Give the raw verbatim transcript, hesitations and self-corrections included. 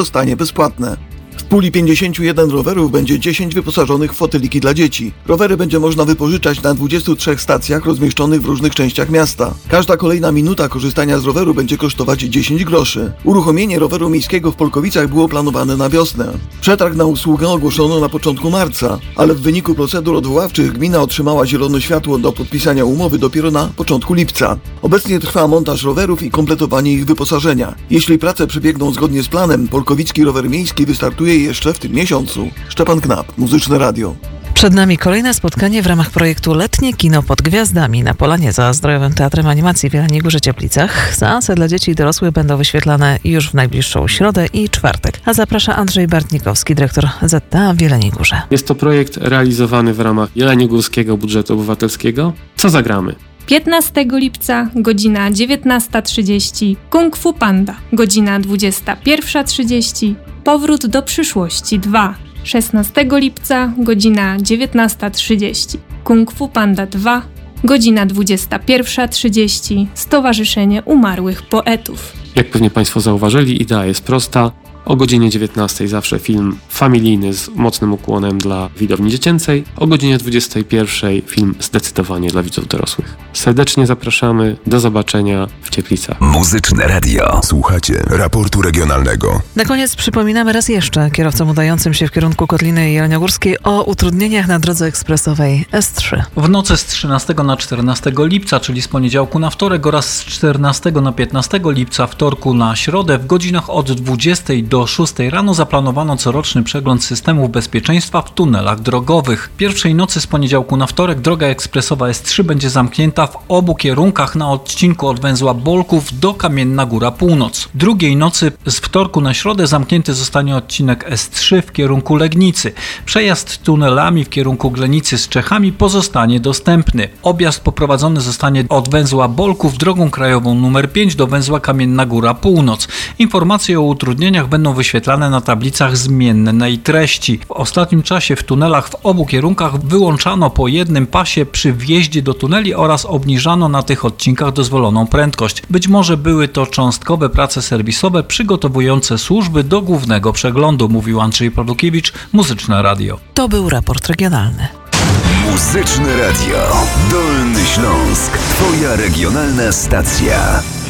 zostanie bezpłatne. W puli pięćdziesięciu jeden rowerów będzie dziesięć wyposażonych w foteliki dla dzieci. Rowery będzie można wypożyczać na dwudziestu trzech stacjach rozmieszczonych w różnych częściach miasta. Każda kolejna minuta korzystania z roweru będzie kosztować dziesięć groszy. Uruchomienie roweru miejskiego w Polkowicach było planowane na wiosnę. Przetarg na usługę ogłoszono na początku marca, ale w wyniku procedur odwoławczych gmina otrzymała zielone światło do podpisania umowy dopiero na początku lipca. Obecnie trwa montaż rowerów i kompletowanie ich wyposażenia. Jeśli prace przebiegną zgodnie z planem, Polkowicki Rower Miejski wystartuje jeszcze w tym miesiącu. Szczepan Knap, Muzyczne Radio. Przed nami kolejne spotkanie w ramach projektu Letnie Kino pod Gwiazdami na Polanie za Zdrojowym Teatrem Animacji w Jeleniej Górze Cieplicach. Seanse dla dzieci i dorosłych będą wyświetlane już w najbliższą środę i czwartek. A zaprasza Andrzej Bartnikowski, dyrektor Z T A w Jeleniej Górze. Jest to projekt realizowany w ramach Jeleniogórskiego Budżetu Obywatelskiego. Co zagramy? piętnastego lipca, godzina dziewiętnasta trzydzieści, Kung Fu Panda, godzina dwudziesta pierwsza trzydzieści, Powrót do przyszłości dwa, szesnastego lipca, godzina dziewiętnasta trzydzieści, Kung Fu Panda dwa, godzina dwudziesta pierwsza trzydzieści, Stowarzyszenie Umarłych Poetów. Jak pewnie Państwo zauważyli, idea jest prosta. O godzinie dziewiętnastej zawsze film familijny z mocnym ukłonem dla widowni dziecięcej. O godzinie dwudziestej pierwszej film zdecydowanie dla widzów dorosłych. Serdecznie zapraszamy. Do zobaczenia w Cieplicach. Muzyczne Radio. Słuchacie raportu regionalnego. Na koniec przypominamy raz jeszcze kierowcom udającym się w kierunku Kotliny Jeleniogórskiej o utrudnieniach na drodze ekspresowej S trzy. W nocy z trzynastego na czternastego lipca, czyli z poniedziałku na wtorek oraz z czternastego na piętnastego lipca, wtorku na środę w godzinach od dwudziestej do szóstej rano zaplanowano coroczny przegląd systemów bezpieczeństwa w tunelach drogowych. Pierwszej nocy z poniedziałku na wtorek droga ekspresowa S trzy będzie zamknięta w obu kierunkach na odcinku od węzła Bolków do Kamienna Góra Północ. Drugiej nocy z wtorku na środę zamknięty zostanie odcinek S trzy w kierunku Legnicy. Przejazd tunelami w kierunku Glenicy z Czechami pozostanie dostępny. Objazd poprowadzony zostanie od węzła Bolków drogą krajową numer pięć do węzła Kamienna Góra Północ. Informacje o utrudnieniach będą wyświetlane na tablicach zmiennej treści. W ostatnim czasie w tunelach w obu kierunkach wyłączano po jednym pasie przy wjeździe do tuneli oraz obniżano na tych odcinkach dozwoloną prędkość. Być może były to cząstkowe prace serwisowe przygotowujące służby do głównego przeglądu, mówił Andrzej Pawlukiewicz, Muzyczne Radio. To był raport regionalny. Muzyczne Radio. Dolny Śląsk. Twoja regionalna stacja.